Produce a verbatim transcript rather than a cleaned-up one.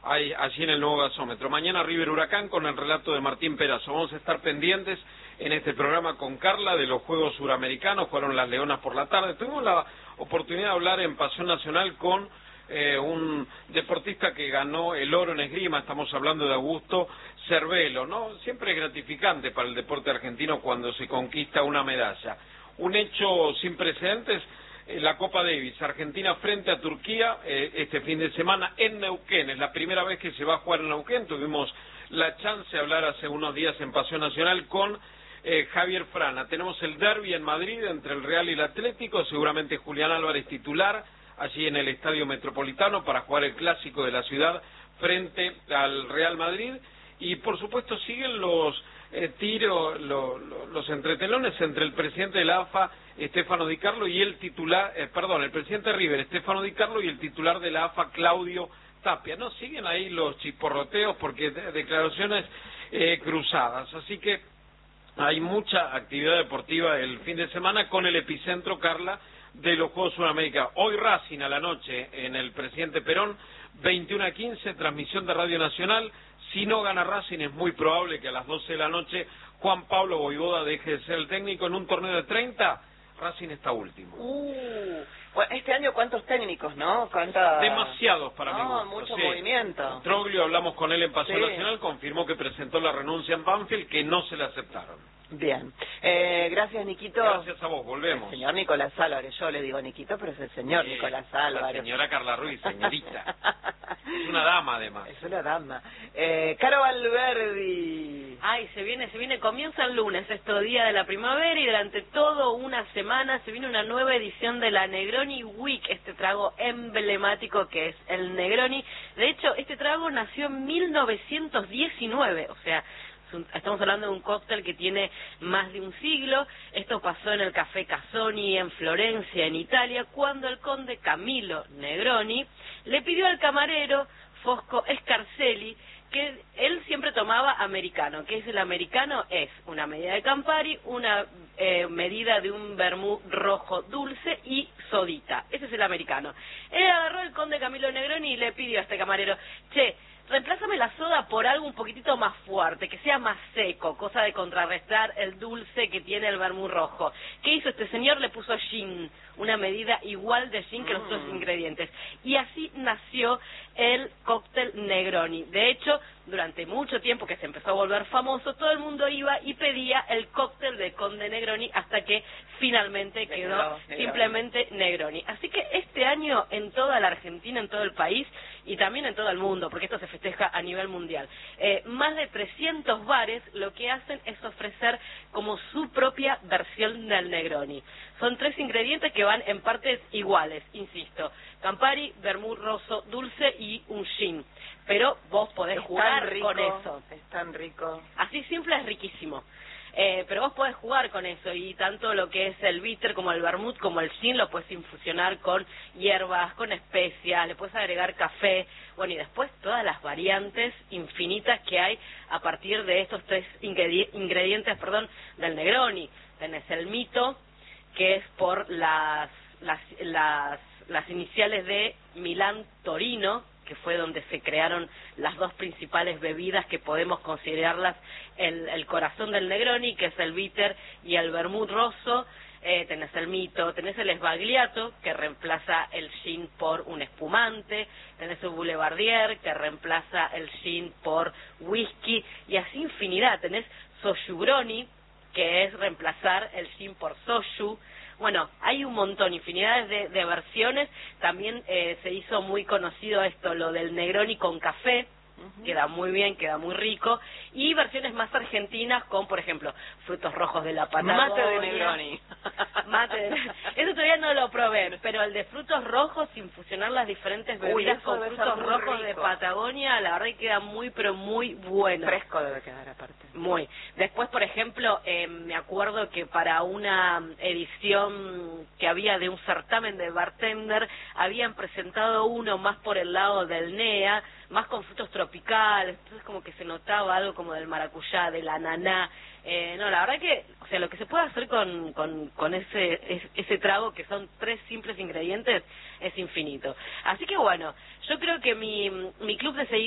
ahí, allí en el nuevo gasómetro. Mañana River Huracán con el relato de Martín Perazo. Vamos a estar pendientes en este programa con Carla de los Juegos Suramericanos. Fueron las Leonas por la tarde. Tuvimos la oportunidad de hablar en Pasión Nacional con eh, un deportista que ganó el oro en esgrima. Estamos hablando de Augusto Cervelo, ¿no? Siempre es gratificante para el deporte argentino cuando se conquista una medalla. Un hecho sin precedentes, eh, la Copa Davis, Argentina frente a Turquía eh, este fin de semana en Neuquén. Es la primera vez que se va a jugar en Neuquén. Tuvimos la chance de hablar hace unos días en Pasión Nacional con eh, Javier Frana. Tenemos el derbi en Madrid entre el Real y el Atlético, seguramente Julián Álvarez titular allí en el Estadio Metropolitano para jugar el clásico de la ciudad frente al Real Madrid. Y por supuesto siguen los eh, tiros, lo, lo, los entretelones entre el presidente de la A F A, Stefano Di Carlo, y el titular, eh, perdón, el presidente de River, Stefano Di Carlo, y el titular de la A F A, Claudio Tapia. No, siguen ahí los chisporroteos porque de, declaraciones eh, cruzadas. Así que hay mucha actividad deportiva el fin de semana con el epicentro, Carla, de los Juegos Sudamericanos. Hoy Racing a la noche en el Presidente Perón, veintiuno a quince, transmisión de Radio Nacional. Si no gana Racing es muy probable que a las doce de la noche Juan Pablo Voivoda deje de ser el técnico. En un torneo de treinta, Racing está último. Uh, bueno, este año cuántos técnicos, ¿no? ¿Cuánta... Demasiados para no, mi gusto. mucho Sí. movimiento. Troglio, hablamos con él en Pasión Sí. Nacional, confirmó que presentó la renuncia en Banfield, que no se le aceptaron. Bien. Eh, gracias, Niquito. Gracias a vos, volvemos. El señor Nicolás Álvarez, yo le digo Niquito, pero es el señor Sí, Nicolás la Álvarez. señora Carla Ruiz, señorita. Es una dama, además. Es una dama. Eh, Caro Valverdi. Ay, se viene, se viene, comienza el lunes, estos días de la primavera, y durante toda una semana se viene una nueva edición de la Negroni Week, este trago emblemático que es el Negroni. De hecho, este trago nació en mil novecientos diecinueve, o sea, estamos hablando de un cóctel que tiene más de un siglo. Esto pasó en el Café Casoni en Florencia, en Italia, cuando el conde Camillo Negroni le pidió al camarero Fosco Scarselli que él siempre tomaba americano. ¿Qué es el americano? Es una medida de Campari, una eh, medida de un vermú rojo dulce y sodita. Ese es el americano. Él agarró el conde Camillo Negroni y le pidió a este camarero, che, reemplázame la soda por algo un poquitito más fuerte, que sea más seco, cosa de contrarrestar el dulce que tiene el vermú rojo. ¿Qué hizo este señor? Le puso gin, una medida igual de gin que los otros ingredientes. Y así nació el cóctel Negroni. De hecho, durante mucho tiempo que se empezó a volver famoso, todo el mundo iba y pedía el cóctel de Conde Negroni hasta que finalmente quedó Negroni. simplemente Negroni. Así que este año en toda la Argentina, en todo el país y también en todo el mundo, porque esto se festeja a nivel mundial, eh, más de trescientos bares lo que hacen es ofrecer como su propia versión del Negroni. Son tres ingredientes que van en partes iguales, insisto, Campari, vermú roso dulce y un gin. Pero vos podés es jugar rico, con eso. Es tan rico. Así simple es riquísimo. Eh, pero vos podés jugar con eso, y tanto lo que es el bitter como el vermut como el gin lo puedes infusionar con hierbas, con especias, le puedes agregar café, bueno, y después todas las variantes infinitas que hay a partir de estos tres ingredi ingredientes perdón, del Negroni. Tenés el mito, que es por las, las, las, las iniciales de Milán Torino, que fue donde se crearon las dos principales bebidas que podemos considerarlas el, el corazón del Negroni, que es el bitter y el vermut rosso. Eh, tenés el mito, tenés el sbagliato, que reemplaza el gin por un espumante, tenés el boulevardier, que reemplaza el gin por whisky, y así infinidad. Tenés sojugroni, que es reemplazar el gin por soju. Bueno, hay un montón, infinidades de, de versiones. También eh, se hizo muy conocido esto, lo del Negroni con café. Uh-huh. Queda muy bien, queda muy rico. Y versiones más argentinas con, por ejemplo, frutos rojos de la Patagonia. Mate de Negroni. Mate de... Eso todavía no lo probé, pero el de frutos rojos, sin fusionar las diferentes bebidas Uy, con frutos rojos rico. de Patagonia, la verdad que queda muy, pero muy bueno. Fresco debe quedar aparte. Muy. Después, por ejemplo, eh, me acuerdo que para una edición que había de un certamen de bartender, habían presentado uno más por el lado del N E A, más con frutos tropicales, entonces como que se notaba algo como del maracuyá, del ananá. Eh, no, la verdad que, o sea, lo que se puede hacer con, con, con ese, es, ese trago, que son tres simples ingredientes, es infinito. Así que bueno, yo creo que mi, mi club de seguidores